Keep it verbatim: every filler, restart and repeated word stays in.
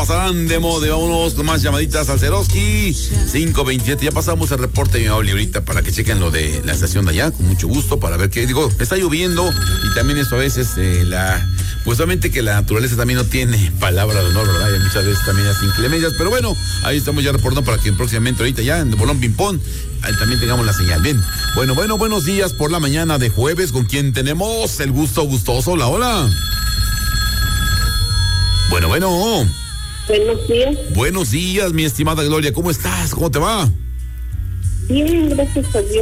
pasarán de moda. Vámonos con más llamaditas al Zeroski cinco veintisiete. Ya pasamos el reporte, mi amable, ahorita para que chequen lo de la estación de allá, con mucho gusto, para ver qué. Digo, está lloviendo y también eso a veces eh, la. Pues obviamente que la naturaleza también no tiene palabra de honor, ¿verdad? Y muchas veces también las inclemencias, pero bueno, ahí estamos ya reportando para que próximamente ahorita ya en Bolón Ping-Pong también tengamos la señal. Bien, bueno, bueno, buenos días por la mañana de jueves, ¿con quién tenemos el gusto gustoso? Hola, hola. Bueno, bueno. Buenos días. Buenos días, mi estimada Gloria, ¿cómo estás? ¿Cómo te va? Bien, gracias a Dios.